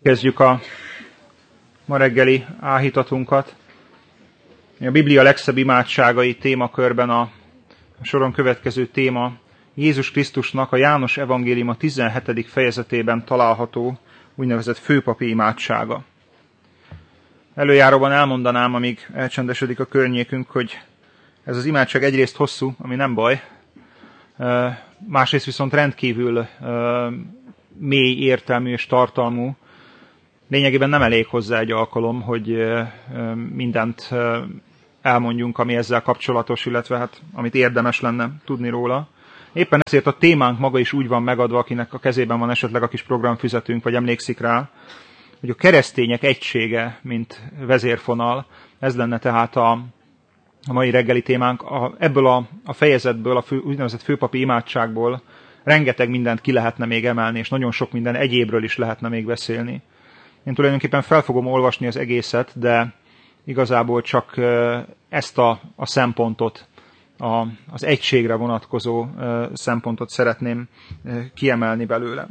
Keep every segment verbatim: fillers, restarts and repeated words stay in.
Kezdjük a ma reggeli áhítatunkat. A Biblia legszebb imádságai témakörben a soron következő téma Jézus Krisztusnak a János evangéliuma tizenhetedik fejezetében található úgynevezett főpapi imádsága. Előjáróban elmondanám, amíg elcsendesedik a környékünk, hogy ez az imádság egyrészt hosszú, ami nem baj, másrészt viszont rendkívül mély, értelmű és tartalmú. Lényegében nem elég hozzá egy alkalom, hogy mindent elmondjunk, ami ezzel kapcsolatos, illetve hát, amit érdemes lenne tudni róla. Éppen ezért a témánk maga is úgy van megadva, akinek a kezében van esetleg a kis programfüzetünk, vagy emlékszik rá, hogy a keresztények egysége, mint vezérfonal, ez lenne tehát a, a mai reggeli témánk. A, ebből a, a fejezetből, a fő, úgynevezett főpapi imádságból rengeteg mindent ki lehetne még emelni, és nagyon sok minden egyébről is lehetne még beszélni. Én tulajdonképpen fel fogom olvasni az egészet, de igazából csak ezt a, a szempontot, a, az egységre vonatkozó szempontot szeretném kiemelni belőle.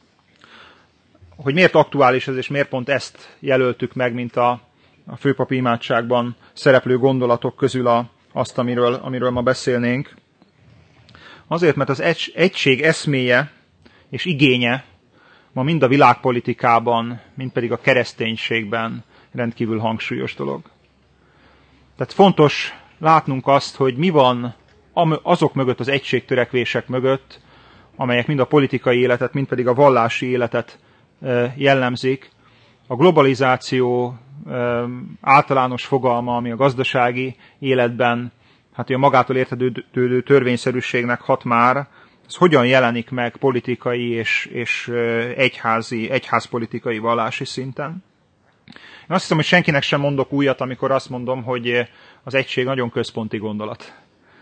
Hogy miért aktuális ez, és miért pont ezt jelöltük meg, mint a, a főpapi imádságban szereplő gondolatok közül a, azt, amiről, amiről ma beszélnénk. Azért, mert az egy, egység eszméje és igénye ma mind a világpolitikában, mind pedig a kereszténységben rendkívül hangsúlyos dolog. Tehát fontos látnunk azt, hogy mi van azok mögött, az egységtörekvések mögött, amelyek mind a politikai életet, mind pedig a vallási életet jellemzik. A globalizáció általános fogalma, ami a gazdasági életben, hát a magától értetődő törvényszerűségnek hat már, ez hogyan jelenik meg politikai és, és egyházi, egyházpolitikai vallási szinten. Én azt hiszem, hogy senkinek sem mondok újat, amikor azt mondom, hogy az egység nagyon központi gondolat.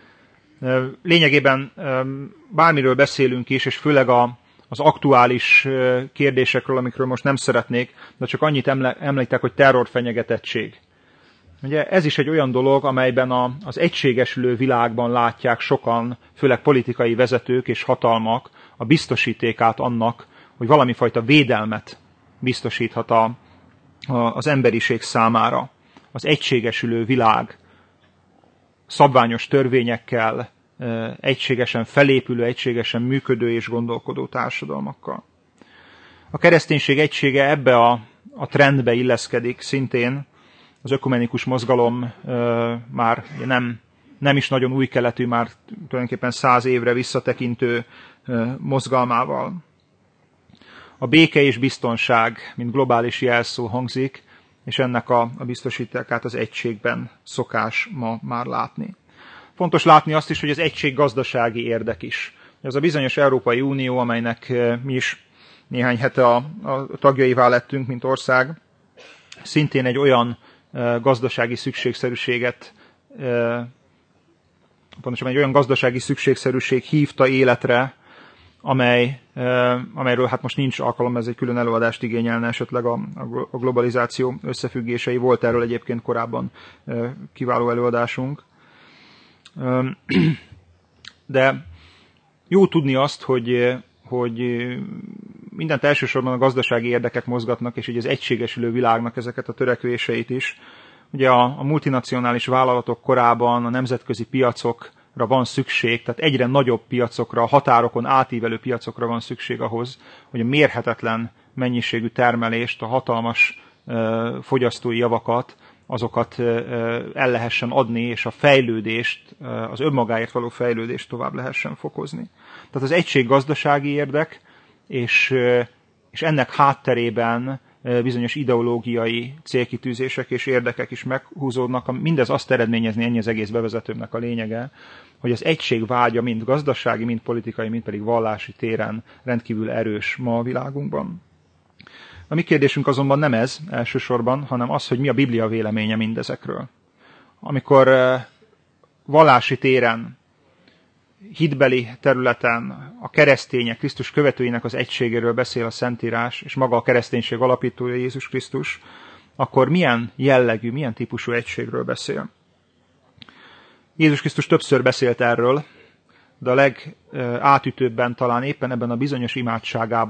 Lényegében bármiről beszélünk is, és főleg a, az aktuális kérdésekről, amikről most nem szeretnék, de csak annyit említek, hogy terrorfenyegetettség. Ugye ez is egy olyan dolog, amelyben a, az egységesülő világban látják sokan, főleg politikai vezetők és hatalmak a biztosítékát annak, hogy valami fajta védelmet biztosíthat a, a, az emberiség számára. Az egységesülő világ szabványos törvényekkel, egységesen felépülő, egységesen működő és gondolkodó társadalmakkal. A kereszténység egysége ebbe a, a trendbe illeszkedik szintén. Az ökumenikus mozgalom uh, már nem, nem is nagyon új keletű, már tulajdonképpen száz évre visszatekintő uh, mozgalmával. A béke és biztonság, mint globális jelszó hangzik, és ennek a, a biztosítékát az egységben szokás ma már látni. Fontos látni azt is, hogy az egység gazdasági érdek is. Ez a bizonyos Európai Unió, amelynek uh, mi is néhány hete a, a tagjaivá lettünk, mint ország, szintén egy olyan gazdasági szükségszerűséget, pontosabban egy olyan gazdasági szükségszerűség hívta életre, amely, amelyről hát most nincs alkalom, ez egy külön előadást igényelne esetleg a, a globalizáció összefüggései. Volt erről egyébként korábban kiváló előadásunk. De jó tudni azt, hogy, hogy mindent elsősorban a gazdasági érdekek mozgatnak, és így az egységesülő világnak ezeket a törekvéseit is. Ugye a, a multinacionális vállalatok korában a nemzetközi piacokra van szükség, tehát egyre nagyobb piacokra, határokon átívelő piacokra van szükség ahhoz, hogy a mérhetetlen mennyiségű termelést, a hatalmas uh, fogyasztói javakat, azokat uh, el lehessen adni, és a fejlődést, uh, az önmagáért való fejlődést tovább lehessen fokozni. Tehát az egység gazdasági érdek, és, és ennek hátterében bizonyos ideológiai célkitűzések és érdekek is meghúzódnak. Mindez azt eredményezni, ennyi az egész bevezetőmnek a lényege, hogy az egység vágya mind gazdasági, mind politikai, mind pedig vallási téren rendkívül erős ma a világunkban. A mi kérdésünk azonban nem ez elsősorban, hanem az, hogy mi a Biblia véleménye mindezekről. Amikor vallási téren, hitbeli területen a keresztények, Krisztus követőinek az egységéről beszél a Szentírás, és maga a kereszténység alapítója Jézus Krisztus, akkor milyen jellegű, milyen típusú egységről beszél? Jézus Krisztus többször beszélt erről, de a legátütőbben talán éppen ebben a bizonyos imádságában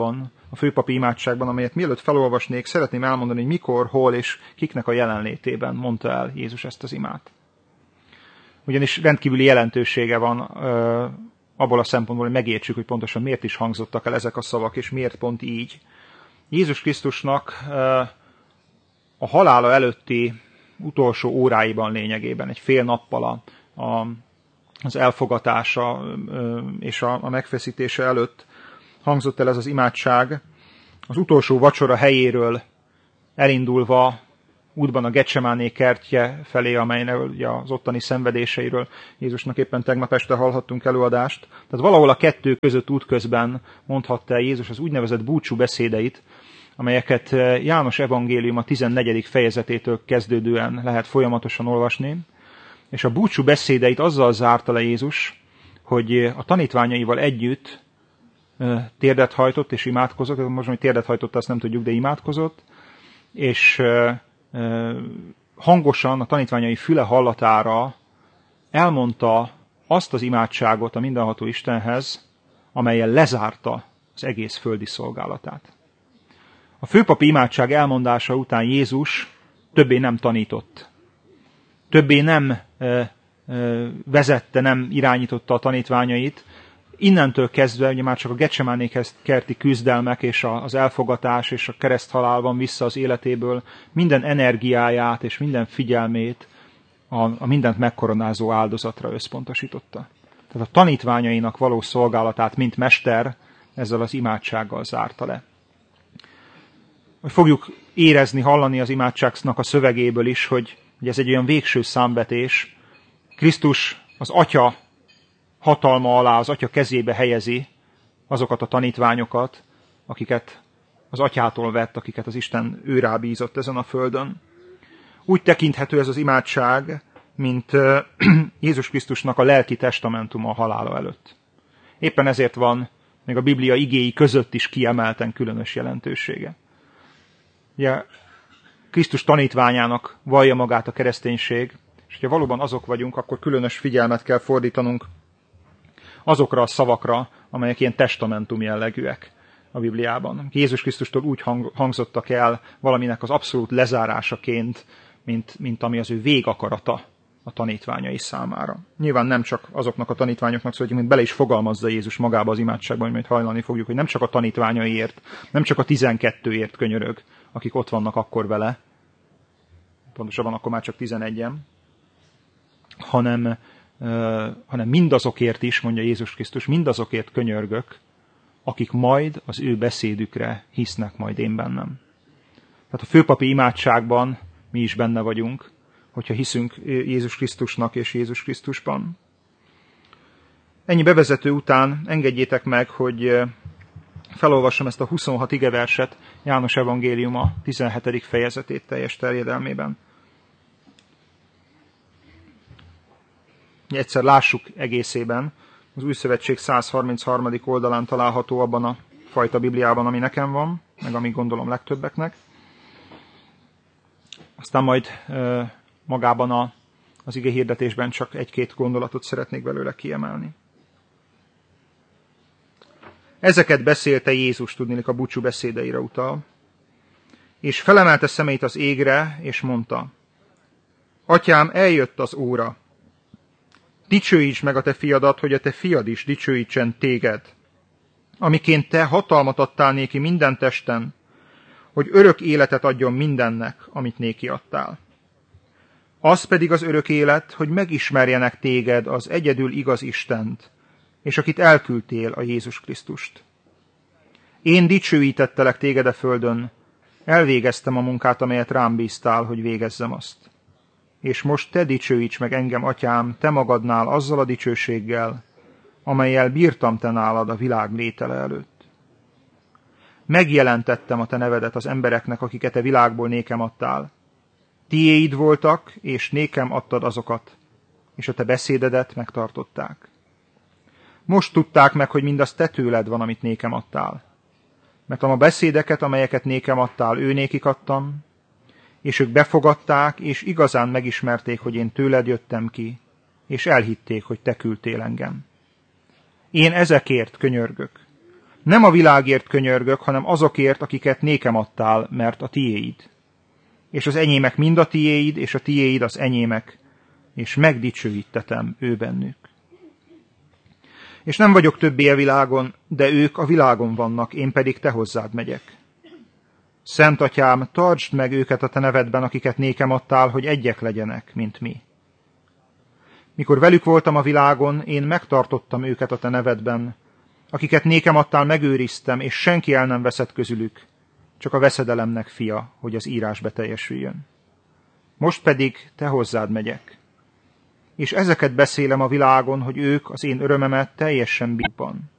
a főpapi imádságban, amelyet mielőtt felolvasnék, szeretném elmondani, hogy mikor, hol és kiknek a jelenlétében mondta el Jézus ezt az imát. Ugyanis rendkívüli jelentősége van ö, abból a szempontból, hogy megértsük, hogy pontosan miért is hangzottak el ezek a szavak, és miért pont így. Jézus Krisztusnak ö, a halála előtti utolsó óráiban lényegében, egy fél nappal a, a, az elfogatása ö, és a, a megfeszítése előtt hangzott el ez az imádság, az utolsó vacsora helyéről elindulva útban a Getsemáné kertje felé, amelynek ugye az ottani szenvedéseiről Jézusnak éppen tegnap este hallhattunk előadást. Tehát valahol a kettő között útközben mondhatta el Jézus az úgynevezett búcsú beszédeit, amelyeket János evangélium a tizennegyedik fejezetétől kezdődően lehet folyamatosan olvasni. És a búcsú beszédeit azzal zárta le Jézus, hogy a tanítványaival együtt térdet hajtott és imádkozott. Most, hogy térdet hajtott, azt nem tudjuk, de imádkozott. És hangosan a tanítványai füle hallatára elmondta azt az imádságot a mindenható Istenhez, amellyel lezárta az egész földi szolgálatát. A főpapi imádság elmondása után Jézus többé nem tanított. Többé nem ö, ö, vezette, nem irányította a tanítványait. Innentől kezdve, ugye már csak a Getsemáné kerti küzdelmek és az elfogatás és a kereszthalál van vissza az életéből, minden energiáját és minden figyelmét a, a mindent megkoronázó áldozatra összpontosította. Tehát a tanítványainak való szolgálatát, mint mester, ezzel az imádsággal zárta le. Hogy fogjuk érezni, hallani az imádságnak a szövegéből is, hogy, hogy ez egy olyan végső számvetés. Krisztus az Atya hatalma alá, az Atya kezébe helyezi azokat a tanítványokat, akiket az Atyától vett, akiket az Isten ő rábízott ezen a földön. Úgy tekinthető ez az imádság, mint Jézus Krisztusnak a lelki testamentuma a halála előtt. Éppen ezért van még a Biblia igéi között is kiemelten különös jelentősége. Ugye Krisztus tanítványának vallja magát a kereszténység, és ha valóban azok vagyunk, akkor különös figyelmet kell fordítanunk azokra a szavakra, amelyek ilyen testamentum jellegűek a Bibliában. Jézus Krisztustól úgy hang, hangzottak el valaminek az abszolút lezárásaként, mint, mint ami az ő végakarata a tanítványai számára. Nyilván nem csak azoknak a tanítványoknak, szóval, mint bele is fogalmazza Jézus magába az imádságban, hogy majd hajlani fogjuk, hogy nem csak a tanítványaiért, nem csak a tizenkettőért könyörög, akik ott vannak akkor vele, pontosabban akkor már csak tizenegyen, hanem, uh, hanem mindazokért is, mondja Jézus Krisztus, mindazokért könyörgök, akik majd az ő beszédükre hisznek majd én bennem. Tehát a főpapi imádságban mi is benne vagyunk, hogyha hiszünk Jézus Krisztusnak és Jézus Krisztusban. Ennyi bevezető után engedjétek meg, hogy felolvassam ezt a huszonhat igeverset, János evangéliuma tizenhetedik fejezetét teljes terjedelmében. Egyszer lássuk egészében. Az Új Szövetség száz harmincharmadik oldalán található abban a fajta Bibliában, ami nekem van, meg ami gondolom legtöbbeknek. Aztán majd e, magában a, az ige hirdetésben csak egy-két gondolatot szeretnék belőle kiemelni. Ezeket beszélte Jézus, tudniillik a búcsú beszédeire utal, és felemelte szemeit az égre, és mondta: Atyám, eljött az óra. Dicsőíts meg a te fiadat, hogy a te fiad is dicsőítsen téged, amiként te hatalmat adtál néki minden testen, hogy örök életet adjon mindennek, amit néki adtál. Az pedig az örök élet, hogy megismerjenek téged, az egyedül igaz Istent, és akit elküldtél, a Jézus Krisztust. Én dicsőítettelek téged a földön, elvégeztem a munkát, amelyet rám bíztál, hogy végezzem azt. És most te dicsőíts meg engem, atyám, te magadnál azzal a dicsőséggel, amellyel bírtam te nálad a világ létele előtt. Megjelentettem a te nevedet az embereknek, akiket a világból nékem adtál. Tiéid voltak, és nékem adtad azokat, és a te beszédedet megtartották. Most tudták meg, hogy mindaz te tőled van, amit nékem adtál. Mert a beszédeket, amelyeket nékem adtál, ő nékik adtam, és ők befogadták, és igazán megismerték, hogy én tőled jöttem ki, és elhitték, hogy te küldtél engem. Én ezekért könyörgök, Nem a világért könyörgök, hanem azokért, akiket nékem adtál, mert a tiéid. És az enyémek mind a tiéid, és a tiéid az enyémek, és megdicsőítetem ő bennük. És nem vagyok többé a világon, de ők a világon vannak, én pedig te hozzád megyek. Szent Atyám, tartsd meg őket a te nevedben, akiket nékem adtál, hogy egyek legyenek, mint mi. Mikor velük voltam a világon, én megtartottam őket a te nevedben, akiket nékem adtál, megőriztem, és senki el nem veszett közülük, csak a veszedelemnek fia, hogy az írás beteljesüljön. Most pedig te hozzád megyek. És ezeket beszélem a világon, hogy ők az én örömemet teljesen bízban.